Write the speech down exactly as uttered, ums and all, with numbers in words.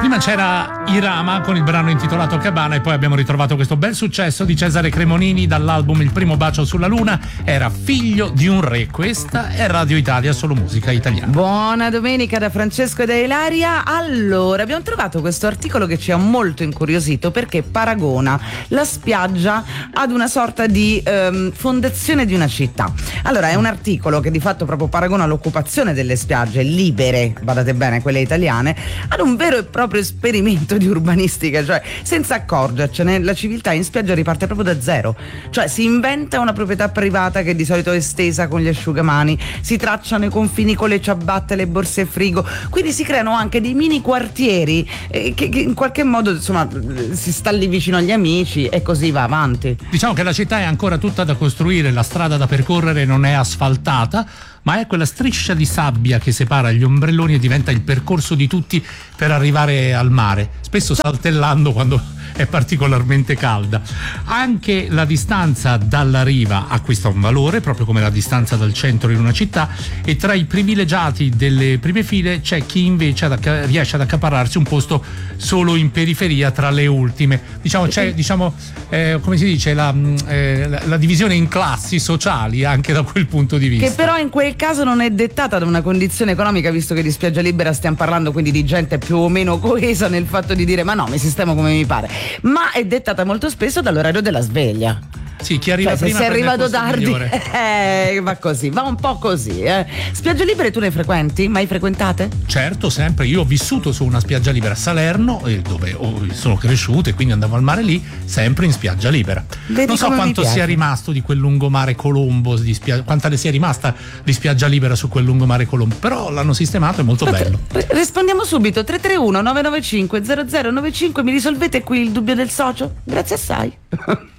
Prima c'era Irama con il brano intitolato Cabana e poi abbiamo ritrovato questo bel successo di Cesare Cremonini dall'album Il primo bacio sulla luna. Era Figlio di un re. Questa è Radio Italia, solo musica italiana. Buona domenica da Francesco e da Ilaria. Allora, abbiamo trovato questo articolo che ci ha molto incuriosito perché paragona la spiaggia ad una sorta di ehm, fondazione di una città. Allora, è un articolo che di fatto proprio paragona l'occupazione delle spiagge libere, badate bene, quelle italiane, ad un vero e proprio esperimento di urbanistica, cioè senza accorgercene la civiltà in spiaggia riparte proprio da zero, cioè si inventa una proprietà privata che di solito è estesa con gli asciugamani, si tracciano i confini con le ciabatte, le borse e frigo, quindi si creano anche dei mini quartieri eh, che, che in qualche modo insomma si sta lì vicino agli amici e così va avanti. Diciamo che la città è ancora tutta da costruire, la strada da percorrere non è asfaltata, ma è quella striscia di sabbia che separa gli ombrelloni e diventa il percorso di tutti per arrivare al mare, spesso saltellando quando è particolarmente calda. Anche la distanza dalla riva acquista un valore, proprio come la distanza dal centro in una città, e tra i privilegiati delle prime file c'è chi invece ad, riesce ad accaparrarsi un posto solo in periferia tra le ultime. Diciamo c'è diciamo eh, come si dice la, eh, la, la divisione in classi sociali anche da quel punto di vista. Che però in quel caso non è dettata da una condizione economica, visto che di spiaggia libera stiamo parlando, quindi di gente più o meno coesa nel fatto di dire ma no, mi sistemo come mi pare, ma è dettata molto spesso dall'orario della sveglia. Sì, chi arriva cioè, prima se sei arrivato tardi eh, va così, va un po' così eh. Spiagge libere tu ne frequenti? Mai frequentate? Certo, sempre. Io ho vissuto su una spiaggia libera a Salerno, dove sono cresciuto e quindi andavo al mare lì, sempre in spiaggia libera. Vedi, non so quanto sia rimasto di quel lungomare Colombo, di spia... quanta ne sia rimasta di spiaggia libera su quel lungomare Colombo, però l'hanno sistemato, è molto bello. R- rispondiamo subito. Tre tre uno nove nove cinque zero zero nove cinque. Mi risolvete qui il dubbio del socio? Grazie assai.